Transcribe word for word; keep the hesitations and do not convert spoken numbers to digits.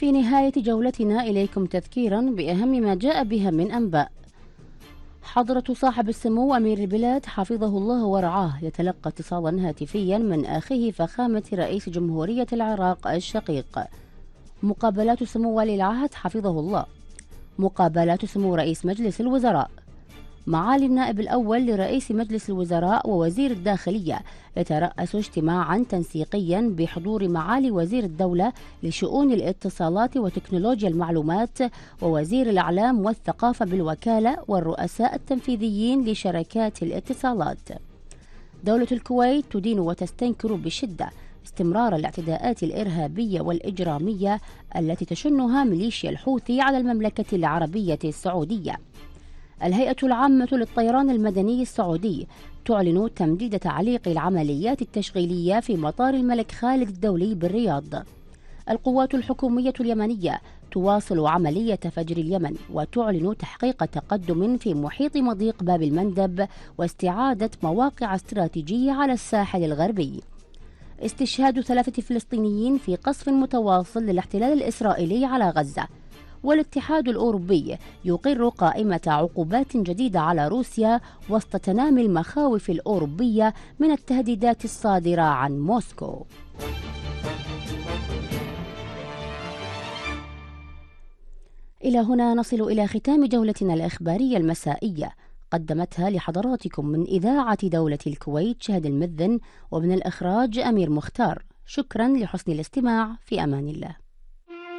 في نهاية جولتنا إليكم تذكيرا بأهم ما جاء بها من أنباء. حضرة صاحب السمو أمير البلاد حفظه الله ورعاه يتلقى اتصالا هاتفيا من أخيه فخامة رئيس جمهورية العراق الشقيق. مقابلات سمو ولي العهد حفظه الله. مقابلات سمو رئيس مجلس الوزراء. معالي النائب الأول لرئيس مجلس الوزراء ووزير الداخلية يترأس اجتماعا تنسيقيا بحضور معالي وزير الدولة لشؤون الاتصالات وتكنولوجيا المعلومات ووزير الإعلام والثقافة بالوكالة والرؤساء التنفيذيين لشركات الاتصالات. دولة الكويت تدين وتستنكر بشدة استمرار الاعتداءات الإرهابية والإجرامية التي تشنها ميليشيا الحوثي على المملكة العربية السعودية. الهيئة العامة للطيران المدني السعودي تعلن تمديد تعليق العمليات التشغيلية في مطار الملك خالد الدولي بالرياض. القوات الحكومية اليمنية تواصل عملية فجر اليمن وتعلن تحقيق تقدم في محيط مضيق باب المندب واستعادة مواقع استراتيجية على الساحل الغربي. استشهاد ثلاثة فلسطينيين في قصف متواصل للاحتلال الإسرائيلي على غزة. والاتحاد الأوروبي يقر قائمة عقوبات جديدة على روسيا وسط تنامي المخاوف الأوروبية من التهديدات الصادرة عن موسكو. إلى هنا نصل إلى ختام جولتنا الإخبارية المسائية، قدمتها لحضراتكم من إذاعة دولة الكويت شهد المذن، ومن الإخراج أمير مختار. شكرا لحسن الاستماع، في أمان الله.